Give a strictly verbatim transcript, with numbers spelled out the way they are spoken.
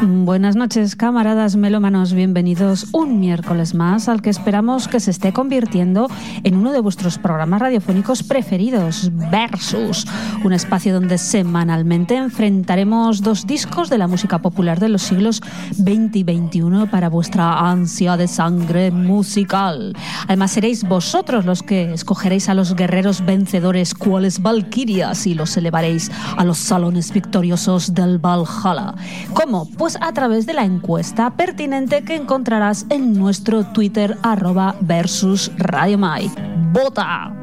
Buenas noches, camaradas melómanos, bienvenidos un miércoles más al que esperamos que se esté convirtiendo en uno de vuestros programas radiofónicos preferidos, Versus, un espacio donde semanalmente enfrentaremos dos discos de la música popular de los siglos veinte y veintiuno para vuestra ansia de sangre musical. Además seréis vosotros los que escogeréis a los guerreros vencedores cuales valquirias y los elevaréis a los salones victoriosos del Valhalla. ¿Cómo? Pues a través de la encuesta pertinente que encontrarás en nuestro Twitter arroba versus Radio Mai. ¡Vota!